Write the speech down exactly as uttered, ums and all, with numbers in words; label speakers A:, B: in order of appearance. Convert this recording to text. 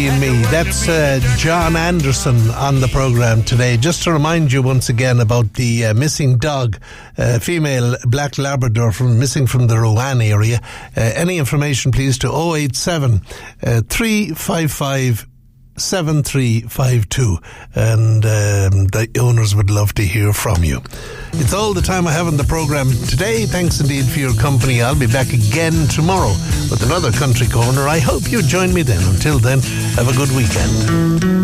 A: Marley and Me. That's uh, John Anderson on the programme today. Just to remind you once again about the uh, missing dog, uh, female black Labrador from missing from the Rowan area. Uh, any information, please, to oh eight seven, three five five, seven three five two, and um, the owners would love to hear from you. It's all the time I have on the programme today. Thanks indeed for your company. I'll be back again tomorrow with another Country Corner. I hope you join me then. Until then, have a good weekend.